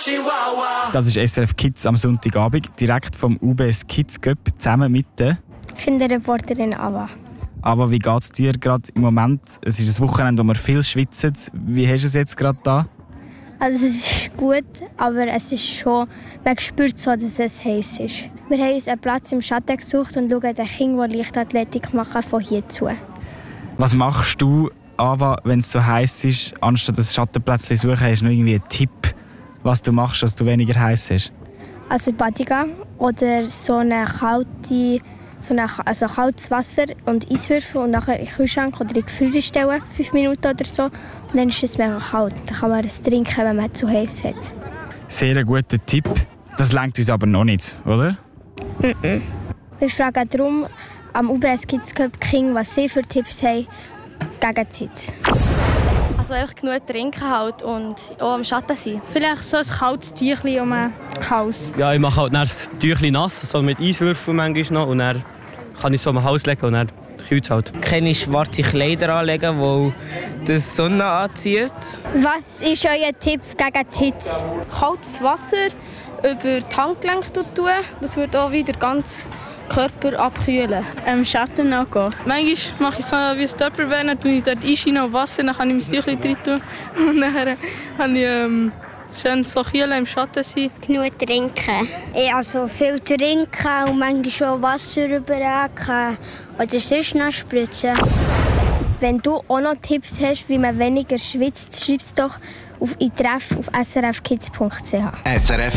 Das ist SRF Kids am Sonntagabend, direkt vom UBS Kids Cup, zusammen mit der Kinderreporterin Ava. Aber wie geht es dir gerade im Moment? Es ist ein Wochenende, wo wir viel schwitzen. Wie hast du es jetzt gerade da? Also es ist gut, aber es ist schon, man spürt so, dass es heiß ist. Wir haben uns einen Platz im Schatten gesucht und schauen den Kindern, die Leichtathletik machen, von hier zu. Was machst du, Ava, wenn es so heiß ist, anstatt das Schattenplätzchen zu suchen? Hast du noch irgendwie einen Tipp, was du machst, dass du weniger heiß ist? Also Badiga oder so eine kalte, also kaltes Wasser und Eiswürfel und nachher in den Kühlschrank oder in die Gefriere stellen, 5 Minuten oder so. Und dann ist es mega kalt. Dann kann man es trinken, wenn man zu heiß hat. Sehr ein guter Tipp. Das reicht uns aber noch nicht, oder? Wir fragen darum am UBS Kids Cup King, was sie für Tipps haben gegen die Hitze. Also einfach genug trinken halt und auch im Schatten sein. Vielleicht so ein kaltes Tüchlein um den Hals. Ja, ich mache halt dann das Tüchlein nass, so mit Eiswürfeln manchmal noch. Und dann kann ich so am Hals legen und dann kühlt es halt. Keine schwarze Kleider anlegen, weil die Sonne anzieht. Was ist euer Tipp gegen die Hitze? Kaltes Wasser über die Handgelenke tun, das wird auch wieder ganz Körper abkühlen. Im Schatten gehen. Manchmal mache ich so wie ein Töpferwärme, tue ich dort Einschienen auf Wasser, dann kann ich mein Tüchlein drin tun. Und dann kann ich schön so kühlen im Schatten sein. Genug trinken. Also viel trinken und manchmal schon Wasser überrücken oder sonst noch spritzen. Wenn du auch noch Tipps hast, wie man weniger schwitzt, schreib es doch in Treff auf srfkids.ch. SRF